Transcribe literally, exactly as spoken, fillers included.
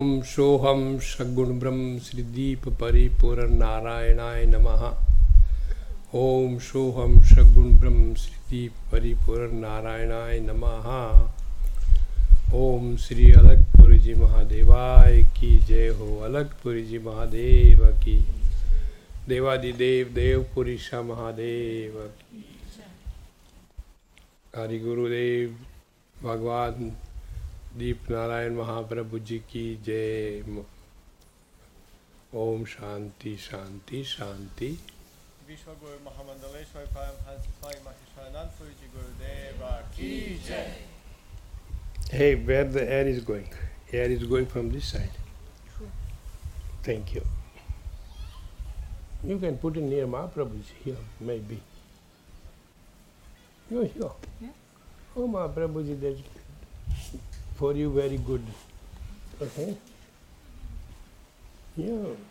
ओम सोहम सगुण ब्रह्म श्री दीप परिपूर्ण नारायणाय नमः। ओम सोहम सगुण ब्रह्म श्री दीप परिपूर्ण नारायणाय नमः। ओम श्री अलगपुरी जी महादेवाय की जय हो। अलगपुरी जी महादेव की, देवादिदेव देवपुरी सा महादेव की। हरि गुरुदेव भगवान दीप नारायण महाप्रभु जी की जय। ओम शांति शांति शांति। विश्व गुरु महामंडलेश्वर परम हंस स्वामी महर्षि जी गुरुदेव की जय। Hey, where the air is going? Air is going from this side. Sure. Thank you. You can put it near Mahaprabhu here, maybe. You here. Yeah. Oh, Mahaprabhu ji, that's for you very good. Okay. Yeah.